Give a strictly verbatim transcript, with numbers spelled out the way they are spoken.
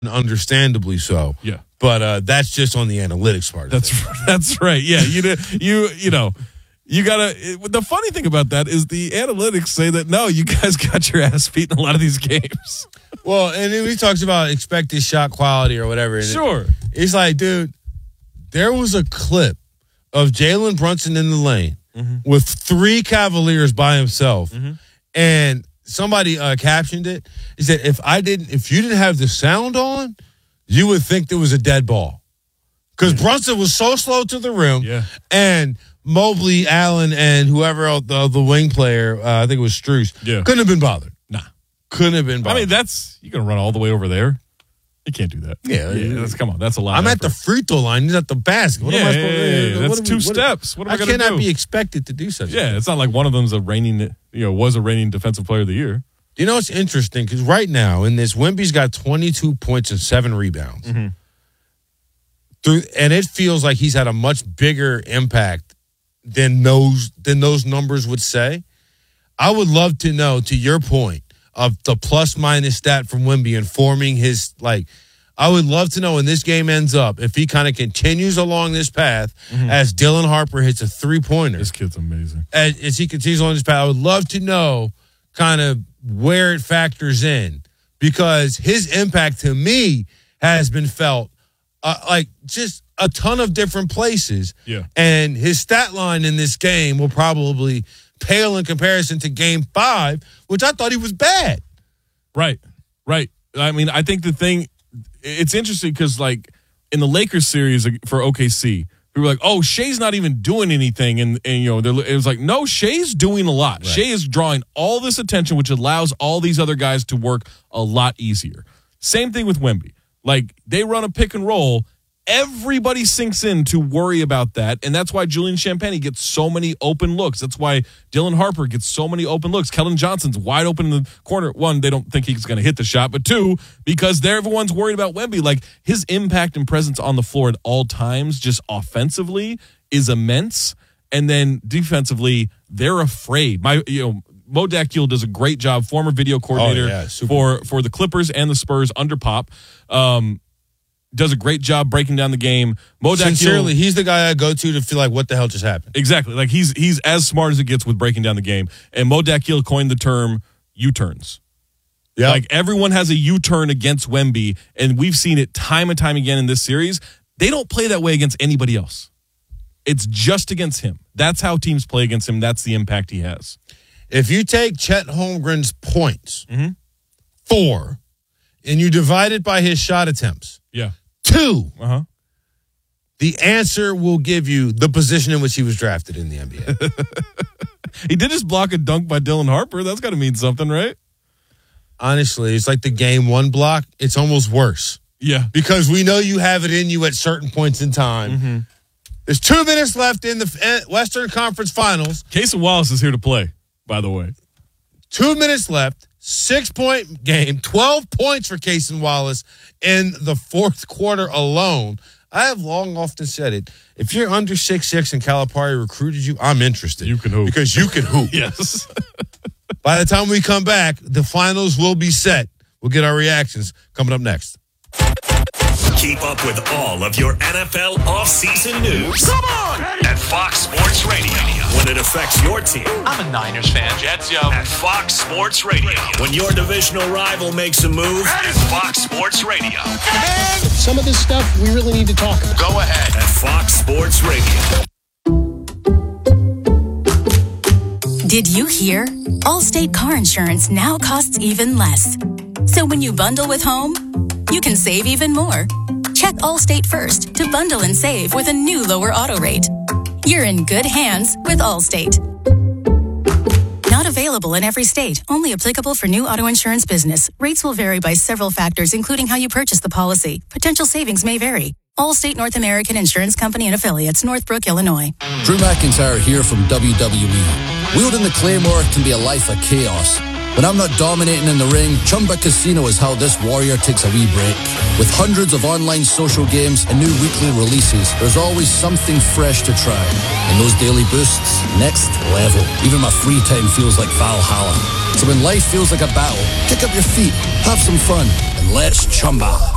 understandably so. Yeah. But uh, that's just on the analytics part. That's that's right. Yeah, you you you know, you gotta. It, the funny thing about that is the analytics say that no, you guys got your ass beat in a lot of these games. Well, and then he talks about expected shot quality or whatever. And sure. It, it's like, dude, there was a clip of Jalen Brunson in the lane mm-hmm. with three Cavaliers by himself, mm-hmm. and somebody uh, captioned it. He said, "If I didn't, if you didn't have the sound on, you would think there was a dead ball." Because yeah. Brunson was so slow to the rim, yeah. and Mobley, Allen, and whoever else, the, the wing player, uh, I think it was Strus, yeah. couldn't have been bothered. Nah. Couldn't have been bothered. I mean, that's, you're going to run all the way over there. You can't do that. Yeah. yeah that's, come on, that's a lot. I'm of at the free throw line. He's at the basket. What yeah, am I supposed yeah, to yeah, do? That's what two we, steps. What am I, I going to do? I cannot be expected to do such Yeah, a thing. It's not like one of them's a reigning, you know, was a reigning defensive player of the year. You know, it's interesting because right now in this, Wemby's got twenty-two points and seven rebounds. Mm-hmm. Through, and it feels like he's had a much bigger impact than those than those numbers would say. I would love to know, to your point, of the plus minus stat from Wemby informing his, like, I would love to know when this game ends up, if he kind of continues along this path mm-hmm. as Dylan Harper hits a three-pointer. This kid's amazing. As, as he continues along this path, I would love to know kind of where it factors in, because his impact to me has been felt uh, like just a ton of different places. Yeah. And his stat line in this game will probably pale in comparison to game five, which I thought he was bad. Right. Right. I mean, I think the thing, it's interesting because, like, in the Lakers series for O K C, we were like, oh, Shea's not even doing anything. And, and you know, it was like, no, Shea's doing a lot. Right. Shea is drawing all this attention, which allows all these other guys to work a lot easier. Same thing with Wemby. Like, they run a pick and roll. Everybody sinks in to worry about that, and that's why Julian Champagnie gets so many open looks. That's why Dylan Harper gets so many open looks. Kellen Johnson's wide open in the corner. One, they don't think he's going to hit the shot, but two, because they're everyone's worried about Wemby. Like, his impact and presence on the floor at all times, just offensively, is immense, and then defensively, they're afraid. My, you know, Mo Dakhil does a great job, former video coordinator oh, yeah, for for the Clippers and the Spurs under Pop. Um, does a great job breaking down the game. Mo Dakhil, sincerely, he's the guy I go to to feel like, what the hell just happened? Exactly. Like, he's he's as smart as it gets with breaking down the game. And Mo Dakhil coined the term U-turns. Yeah. Like, everyone has a U-turn against Wemby, and we've seen it time and time again in this series. They don't play that way against anybody else. It's just against him. That's how teams play against him. That's the impact he has. If you take Chet Holmgren's points, mm-hmm. four, and you divide it by his shot attempts, yeah, two, uh-huh. the answer will give you the position in which he was drafted in the N B A. He did just block a dunk by Dylan Harper. That's got to mean something, right? Honestly, it's like the game one block. It's almost worse. Yeah. Because we know you have it in you at certain points in time. Mm-hmm. There's two minutes left in the Western Conference Finals. Cason Wallace is here to play, by the way. Two minutes left. Six-point game. twelve points for Cason Wallace in the fourth quarter alone. I have long often said it. If you're under six six and Calipari recruited you, I'm interested. You can hoop. Because you can hoop. Yes. By the time we come back, the finals will be set. We'll get our reactions coming up next. Keep up with all of your N F L offseason news. Come on! At Fox Sports Radio. When it affects your team. I'm a Niners fan. Jets, yo. At Fox Sports Radio. When your divisional rival makes a move. At Fox Sports Radio. And some of this stuff we really need to talk about. Go ahead. At Fox Sports Radio. Did you hear? Allstate car insurance now costs even less. So when you bundle with home, you can save even more. Check Allstate first to bundle and save with a new lower auto rate. You're in good hands with Allstate. Not available in every state. Only applicable for new auto insurance business. Rates will vary by several factors, including how you purchase the policy. Potential savings may vary. Allstate North American Insurance Company and Affiliates, Northbrook, Illinois. Drew McIntyre here from W W E. Wielding the Claymore can be a life of chaos. When I'm not dominating in the ring, Chumba Casino is how this warrior takes a wee break. With hundreds of online social games and new weekly releases, there's always something fresh to try. And those daily boosts, next level. Even my free time feels like Valhalla. So when life feels like a battle, kick up your feet, have some fun, and let's Chumba.